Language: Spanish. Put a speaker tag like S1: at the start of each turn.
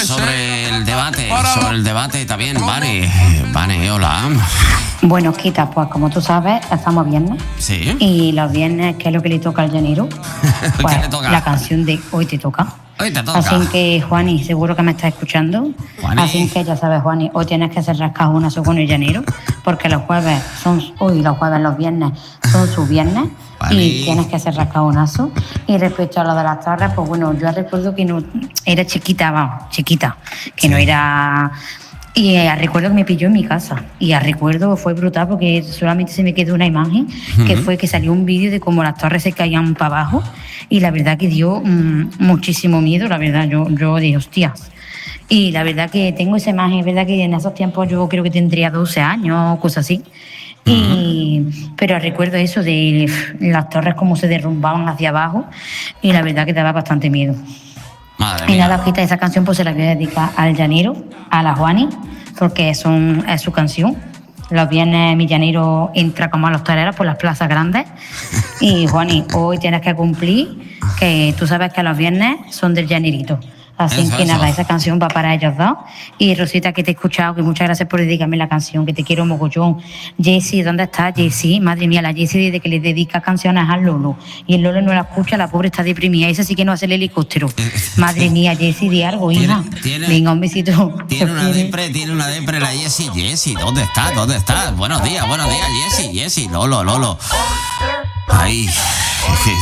S1: sobre el debate también, Vane, hola.
S2: Bueno, Quita, pues como tú sabes, estamos viernes.
S1: Sí.
S2: Y los viernes, ¿qué es lo que le toca al llanero? Pues
S1: ¿Qué le toca?
S2: la canción de Hoy te toca.
S1: Hoy te toca.
S2: Así que, Juani, seguro que me estás escuchando.
S1: Juani.
S2: Así que ya sabes, Juani, hoy tienes que hacer rascajonazo con el llanero, porque los jueves, los viernes son sus viernes.
S1: Juani.
S2: Y tienes que hacer rascajonazo. Y respecto a lo de las torres, pues bueno, yo recuerdo que no era chiquita, que no era... Y recuerdo que me pilló en mi casa. Y recuerdo fue brutal porque solamente se me quedó una imagen, que fue que salió un vídeo de cómo las torres se caían para abajo. Y la verdad que dio muchísimo miedo, la verdad. Yo dije, hostias. Y la verdad que tengo esa imagen, es verdad que en esos tiempos yo creo que tendría 12 años, cosas así. Pero recuerdo eso de las torres como se derrumbaban hacia abajo. Y la verdad que daba bastante miedo.
S1: Madre
S2: Y
S1: mía.
S2: nada, Quita, esa canción pues se la voy a dedicar al llanero, a la Juani, porque es su canción. Los viernes mi llanero entra como a los toreros por las plazas grandes. Y Juani, hoy tienes que cumplir, que tú sabes que los viernes son del llanerito. Así
S1: Eso,
S2: que nada,
S1: eso.
S2: esa canción va para ellos dos. Y Rosita, que te he escuchado, que muchas gracias por dedicarme la canción, que te quiero mogollón. Jessie, ¿dónde estás, Jessie? Madre mía, la Jessie desde que le dedica canciones al Lolo. Y el Lolo no la escucha, la pobre está deprimida. Esa sí que no hace el helicóptero. Madre mía, Jessie, di algo, hija.
S1: Tiene
S2: Venga, un besito.
S1: Tiene una depre la Jessie, ¿dónde está? Buenos días, Jessie, Lolo. Ay,